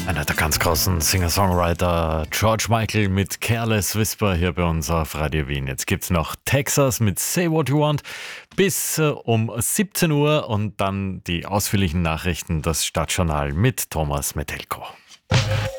Einer der ganz großen Singer-Songwriter, George Michael mit Careless Whisper hier bei uns auf Radio Wien. Jetzt gibt's noch Texas mit Say What You Want bis um 17 Uhr und dann die ausführlichen Nachrichten, das Stadtjournal mit Thomas Metelko.